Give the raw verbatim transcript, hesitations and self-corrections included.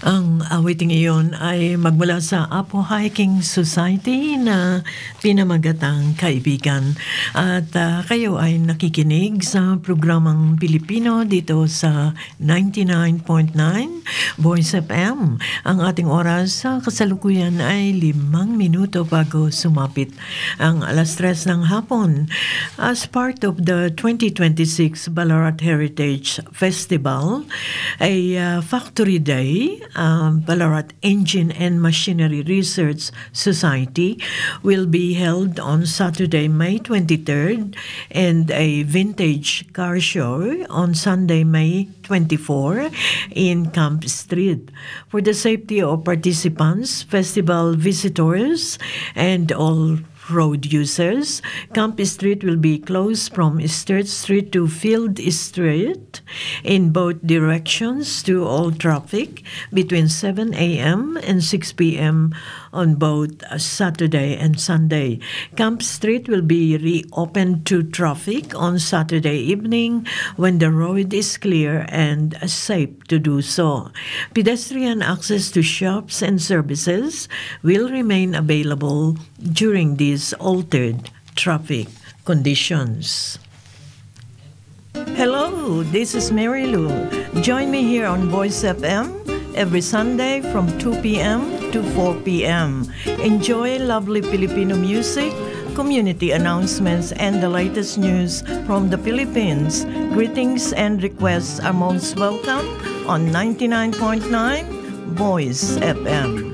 Ang awiting iyon ay magmula sa Apo Hiking Society na pinamagatang kaibigan. At uh, kayo ay nakikinig sa programang Pilipino dito sa ninety-nine point nine Voice F M. Ang ating oras sa kasalukuyan ay limang minuto bago sumapit ang alas tres ng hapon. As part of the twenty twenty-six Ballarat Heritage Festival, a uh, factory day, Uh, Ballarat Engine and Machinery Research Society will be held on Saturday, May twenty-third, and a vintage car show on Sunday, May twenty-fourth, in Camp Street. For the safety of participants, festival visitors, and all road users, Camp Street will be closed from Sturt Street to Field Street in both directions to all traffic between seven a.m. and six p.m. on both Saturday and Sunday. Camp Street will be reopened to traffic on Saturday evening when the road is clear and safe to do so. Pedestrian access to shops and services will remain available during these altered traffic conditions. Hello, this is Mary Lou. Join me here on Voice F M every Sunday from two p.m. to four p.m. Enjoy lovely Filipino music, community announcements, and the latest news from the Philippines. Greetings and requests are most welcome on ninety-nine point nine Voice F M.